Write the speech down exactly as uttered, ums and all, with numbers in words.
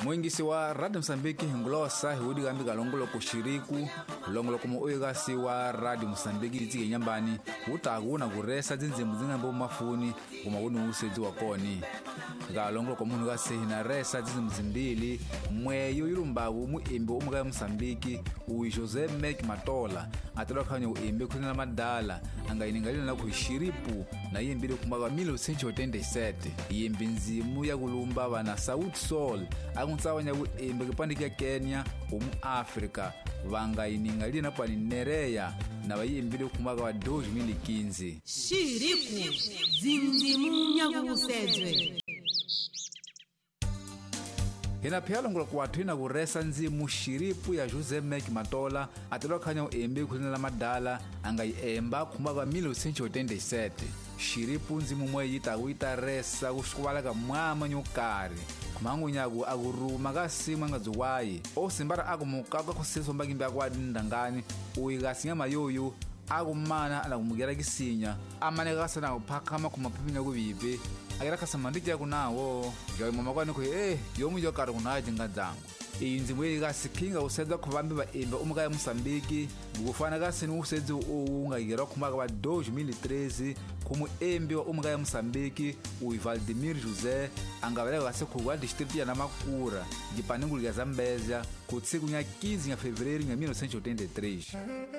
Mwingisi wa Radio Msambiki Nglosa hudi gambi galongolo kushiriku longolo kumu uigasi wa Radio Msambiki tiki nyambani utaguna kuresa zinzimu zingambo mafuni kumawunu usezi wakoni galongolo kumu gasi hina resa zinzimu zimbili mweyo yurumbagu muimbe umuga Msambiki ui Jose Mek Matola atelo kanya uimbe kunina madala anga iningalina na kuhishiripu na yimbili kumaga milo sencho otende sete yimbi nzimu ya kulumba wana South Soul akuntsawanya uimbe kipandi kia Kenya umu Afrika vanga iningalina pani nereya na wayimbili kumaga wa dozi mili kinzi shiriku zinzimu nyakusedzwe hina pia longola kuwatuina kuresa nzimu shiripu ya Jose Mek Matola atelo kanya uimbe kunina madala anga iemba kumaga milo sencho otende sete shiripu nzimu mwe yita wita resa kushkuwalaga mwama nyukari kumangu nyagu aguruma gasima ngazuwayi osimbara agumukaga kuseso mbagimbe agwadindangani uigasinya mayoyo agumana ala kumugera gisinya amane gasana upakama kumapipinya kubibe agira kasamandija kunawo yawe mama kwani ko eh yomu yokaro kunaje ngadzangu inzi mwe gasikinga useza kubambe ba imba umuga ya Msambiki ngufana gasini usezi ungagera kumaga ba dois mil e treze kumu embe wa umuga ya Msambiki u Valdemir José angabela gase kuwa district ya Namakura jipaningulu ya Zambezia kutsiku nya quinze ya fevereiro ya mil novecentos e oitenta e três